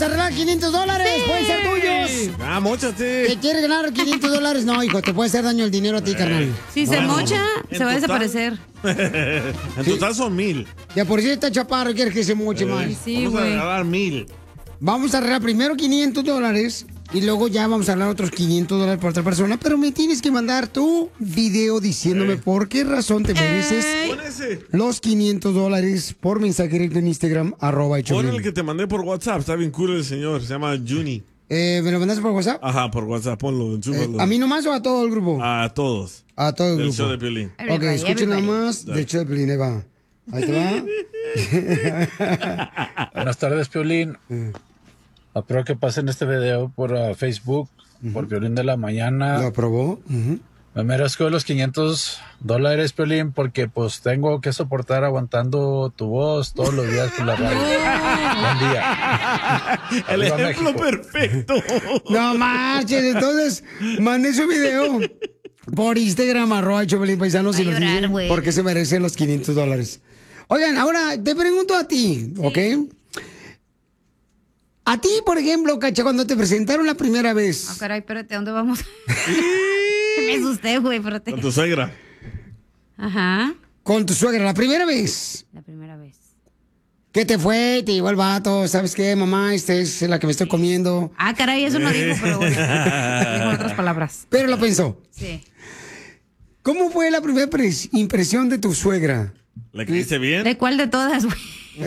Arreglar $500, sí. Pueden ser tuyos. Ah, móchate. ¿Te quieres ganar $500? No, hijo, te puede hacer daño el dinero a ti, carnal. Si se mocha, se va a desaparecer. En total son 1,000. Ya por si está chaparro, quieres que se moche más. Sí, vamos güey. a regalar 1,000. Vamos a arreglar primero $500 y luego ya vamos a arreglar otros $500 por otra persona. Pero me tienes que mandar tu video diciéndome por qué razón te mereces los $500 por mensaje directo en Instagram, Pon el que te mandé por WhatsApp, está bien cool el señor, se llama Juni. ¿Me lo mandaste por WhatsApp? Ajá, por WhatsApp, ponlo, chúpalo. ¿A mí nomás o a todo el grupo? A todos. A todo el Del grupo. show de Piolín. Ok, escuchen nada más del show de Piolín, ahí va. Ahí te va. Buenas tardes, Piolín. Espero que pasen este video por Facebook, por Piolín de la Mañana. ¿Lo aprobó? Me merezco los $500, Piolín, porque pues tengo que soportar aguantando tu voz todos los días por la radio. Buen día. El Arriba, ejemplo México. perfecto. No marches, entonces mandé su video por Instagram, @Choplin Paisanos, y nos dicen por qué se merecen los $500. Oigan, ahora te pregunto a ti, ¿ok? A ti, por ejemplo, Cacha, cuando te presentaron la primera vez. Ah, caray, espérate, ¿a dónde vamos? Me asusté, güey, espérate. Con tu suegra. Ajá. Con tu suegra, la primera vez. La primera vez. ¿Qué te fue? Te llevó el vato. ¿Sabes qué, mamá? Esta es la que me estoy comiendo. Ah, caray, eso no dijo, pero bueno. Dijo otras palabras. Pero lo pensó. Sí. ¿Cómo fue la primera impresión de tu suegra? ¿Le caíste bien? ¿De cuál de todas, güey?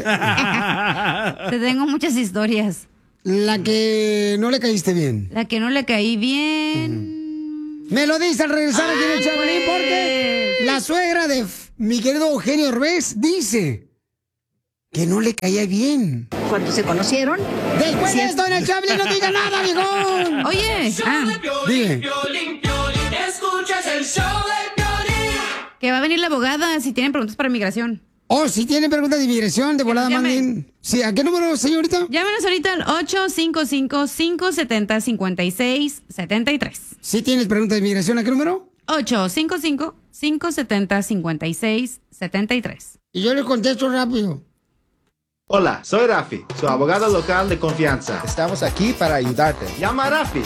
Te tengo muchas historias. La que no le caíste bien. La que no le caí bien. Me lo dice al regresar aquí en el Chavalín, porque la suegra de mi querido Eugenio Orbez dice que no le caía bien. Cuando se conocieron. Después de esto en el Chavalín no diga nada, viejón. Oye, dime. Escuchas el show de Piolín. Que va a venir la abogada si tienen preguntas para inmigración. Oh, si tienen preguntas de inmigración, de volada manden. Sí, ¿a qué número, señorita? Llámenos ahorita al 855-570-5673. Si tienes preguntas de inmigración, ¿a qué número? 855-570-5673. Y yo le contesto rápido. Hola, soy Rafi, su abogado local de confianza. Estamos aquí para ayudarte. Llama a Rafi.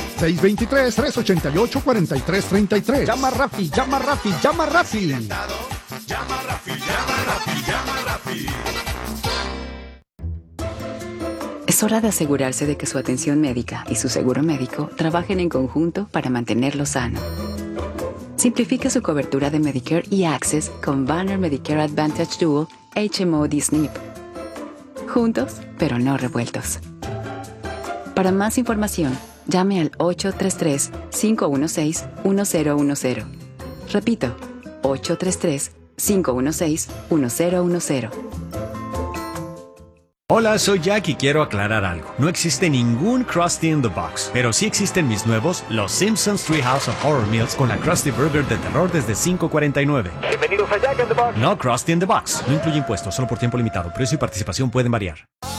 623-388-4333. Llama a Rafi, llama a Rafi, llama a Rafi. Llama a Rafi, llama a Rafi, llama a Rafi. Es hora de asegurarse de que su atención médica y su seguro médico trabajen en conjunto para mantenerlo sano. Simplifique su cobertura de Medicare y Access con Banner Medicare Advantage Dual HMO D-SNP. Juntos, pero no revueltos. Para más información, llame al 833-516-1010. Repito, 833-516-1010. Hola, soy Jack y quiero aclarar algo. No existe ningún Krusty in the Box, pero sí existen mis nuevos Los Simpsons Treehouse of Horror Meals con la Krusty Burger de terror desde $5.49. Bienvenidos a Jack in the Box. No Krusty in the Box. No incluye impuestos, solo por tiempo limitado. Precio y participación pueden variar.